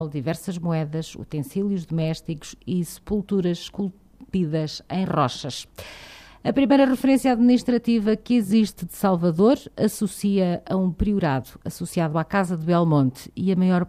diversas moedas, utensílios domésticos e sepulturas esculpidas em rochas. A primeira referência administrativa que existe de Salvador associa a um priorado associado à Casa de Belmonte e a maior